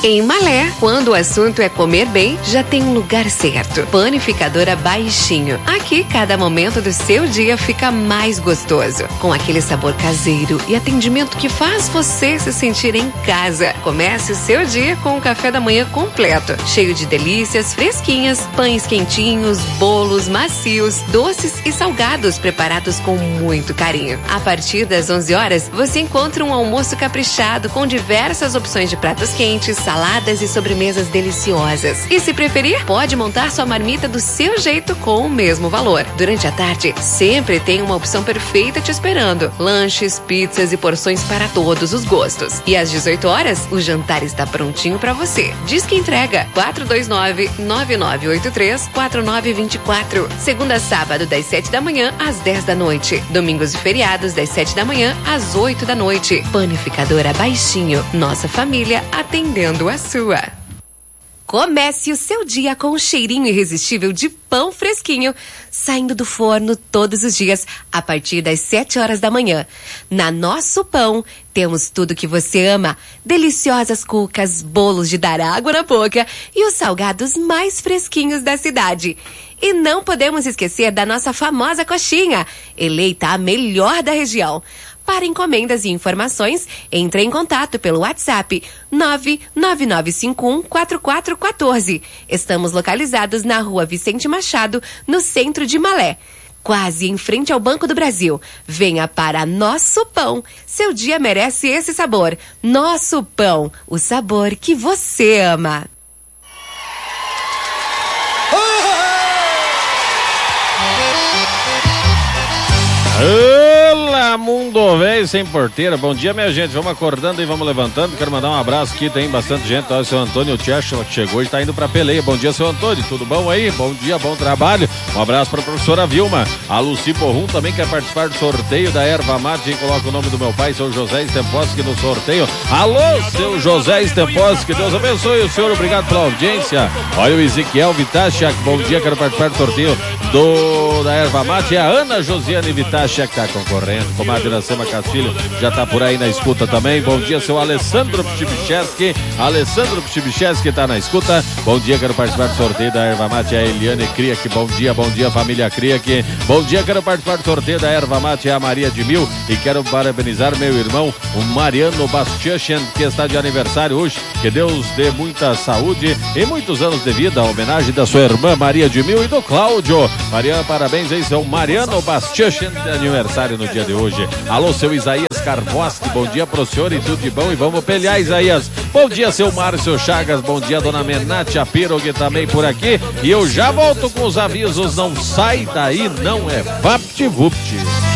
Em Malé, quando o assunto é comer bem, já tem um lugar certo. Panificadora Baixinho. Aqui, cada momento do seu dia fica mais gostoso. Com aquele sabor caseiro e atendimento que faz você se sentir em casa. Comece o seu dia com um café da manhã completo. Cheio de delícias fresquinhas, pães quentinhos, bolos macios, doces e salgados preparados com muito carinho. A partir das 11 horas, você encontra um almoço caprichado com diversas opções de pratos quentes, saladas e sobremesas deliciosas. E se preferir, pode montar sua marmita do seu jeito com o mesmo valor. Durante a tarde, sempre tem uma opção perfeita te esperando. Lanches, pizzas e porções para todos os gostos. E às 18 horas, o jantar está prontinho para você. Diz que entrega 429-9983-4924. Segunda a sábado, das 7 da manhã às 10 da noite. Domingos e feriados, das 7 da manhã às 8 da noite. Panificadora Baixinho. Nossa família atendendo a sua. Comece o seu dia com um cheirinho irresistível de pão fresquinho, saindo do forno todos os dias, a partir das 7 horas da manhã. Na Nosso Pão, temos tudo que você ama. Deliciosas cucas, bolos de dar água na boca e os salgados mais fresquinhos da cidade. E não podemos esquecer da nossa famosa coxinha, eleita a melhor da região. Para encomendas e informações, entre em contato pelo WhatsApp 999514414. Estamos localizados na Rua Vicente Machado, no centro de Malé, quase em frente ao Banco do Brasil. Venha para Nosso Pão. Seu dia merece esse sabor. Nosso Pão, o sabor que você ama. Olá, mundo velho sem porteira. Bom dia, minha gente. Vamos acordando e vamos levantando. Quero mandar um abraço aqui, tem bastante gente. Olha, o seu Antônio Tchecho que chegou e está indo pra peleia. Bom dia, seu Antônio. Tudo bom aí? Bom dia, bom trabalho. Um abraço pra professora Vilma. A Luci Porrum também quer participar do sorteio da erva mate. E coloca o nome do meu pai, seu José Stemposki, no sorteio. Alô, seu José Stemposki. Deus abençoe o senhor. Obrigado pela audiência. Olha o Ezequiel Vitachak. Bom dia, quero participar do sorteio da erva mate. É a Ana Josiane Vitachak que tá concorrendo. Comadre Iracema Castilho já tá por aí na escuta também. Bom dia, seu Alessandro Pchibicheski. Alessandro Pchibicheski tá na escuta. Bom dia, quero participar do sorteio da erva mate. É a Eliane Criac. Bom dia, família Criac. Bom dia, quero participar do sorteio da erva mate. É a Maria de Mil. E quero parabenizar meu irmão, o Mariano Bastiachen, que está de aniversário hoje. Que Deus dê muita saúde e muitos anos de vida. A homenagem da sua irmã Maria de Mil e do Cláudio. Mariana, parabéns aí, seu Mariano Bastiachen, de aniversário no dia de hoje. Alô, seu Isaías Carvoski, bom dia pro senhor e tudo de bom e vamos pelear, Isaías. Bom dia, seu Márcio Chagas, bom dia, dona Menate Pirog também por aqui. E eu já volto com os avisos, não sai daí, não é vapt-vupt.